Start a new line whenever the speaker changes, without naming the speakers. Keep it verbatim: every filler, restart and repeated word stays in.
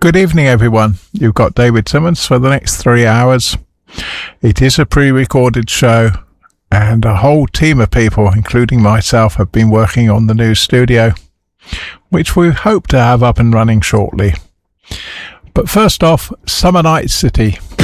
Good evening, everyone. You've got David Simmons for the next three hours. It is a pre-recorded show, and a whole team of people, including myself, have been working on the new studio, which we hope to have up and running shortly. But first off, Summer Night City